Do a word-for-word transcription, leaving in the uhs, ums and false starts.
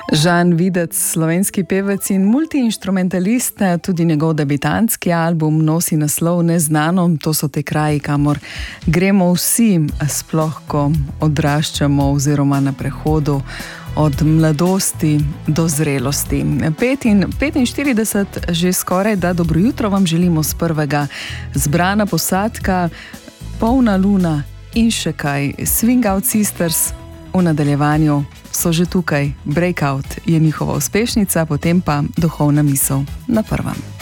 Žan Videc, slovenski pevec in multiinstrumentalist, tudi njegov debitantski album nosi naslov Neznano. To so te kraji, kamor gremo vsi, sploh ko odraščamo oziroma na prehodu od mladosti do zrelosti. Pet in petinštirideset, že skoraj da dobro jutro vam želimo s prvega. Zbrana posadka, polna luna in še kaj. Swing Out Sisters v nadaljevanju so že tukaj. Breakout je njihova uspešnica, potem pa duhovna misel na prvem.